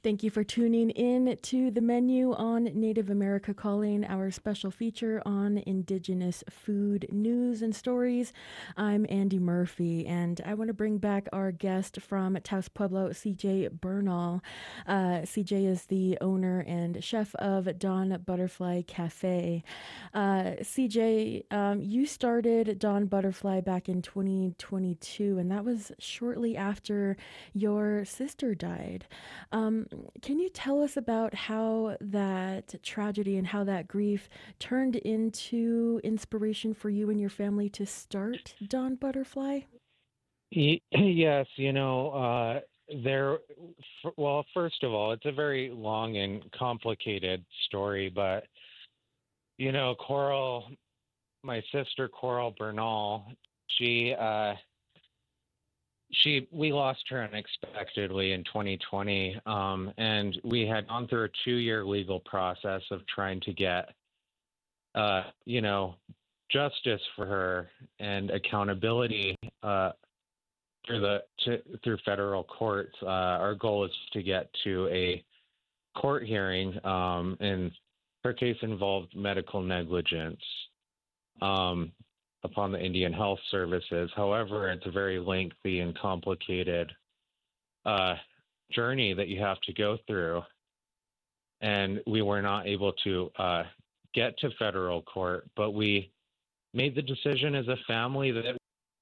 Thank you for tuning in to The Menu on Native America Calling, our special feature on Indigenous food news and stories. I'm Andy Murphy, and I want to bring back our guest from Taos Pueblo, CJ Bernal. CJ is the owner and chef of Dawn Butterfly Cafe. CJ, you started Dawn Butterfly back in 2022, and that was shortly after your sister died. Can you tell us about how that tragedy and how that grief turned into inspiration for you and your family to start Dawn Butterfly? Yes, well, first of all, it's a very long and complicated story, but, Coral, my sister Coral Bernal, she, uh, we lost her unexpectedly in 2020, and we had gone through a 2-year legal process of trying to get, you know, justice for her and accountability, through federal courts. Our goal is to get to a court hearing, and her case involved medical negligence, um, upon the Indian Health Services. However, it's a very lengthy and complicated uh, journey that you have to go through, and we were not able to get to federal court, but we made the decision as a family that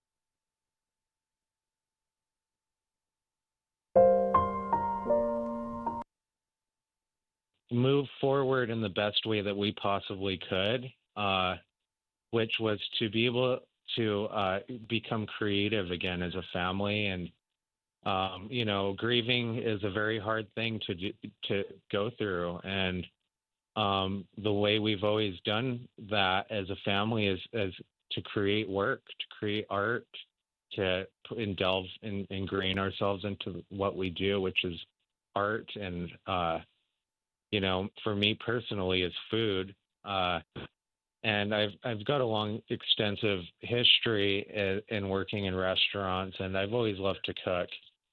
move forward in the best way that we possibly could, which was to be able to become creative again as a family. And grieving is a very hard thing to go through. And the way we've always done that as a family is to create work, to create art, to delve and ingrain ourselves into what we do, which is art. And for me personally, is food. And I've got a long, extensive history in working in restaurants, and I've always loved to cook.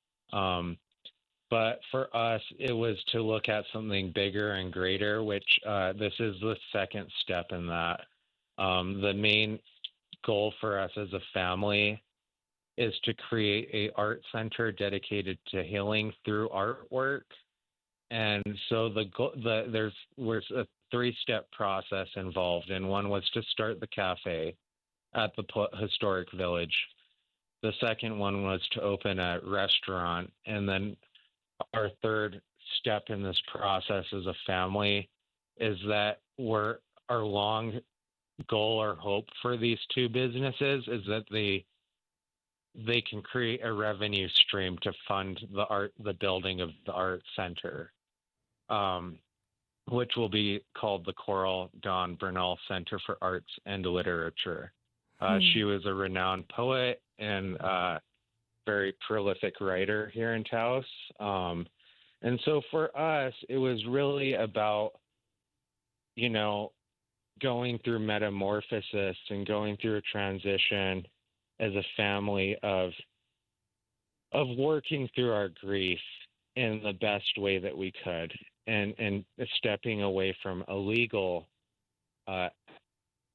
But for us, it was to look at something bigger and greater, which this is the second step in that. The main goal for us as a family is to create a art center dedicated to healing through artwork. And so there's a 3-step process involved, and one was to start the cafe at the historic village. The second one was to open a restaurant, and then our third step in this process as a family is that our long goal or hope for these two businesses is that they can create a revenue stream to fund the building of the art center, which will be called the Coral Dawn Bernal Center for Arts and Literature. Hmm. She was a renowned poet and very prolific writer here in Taos. And so for us, it was really about, you know, going through metamorphosis and going through a transition as a family of working through our grief in the best way that we could, and stepping away from a legal